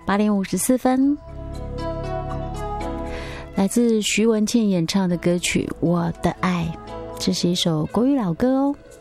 8:54，来自徐文倩演唱的歌曲《我的爱》，这是一首国语老歌哦。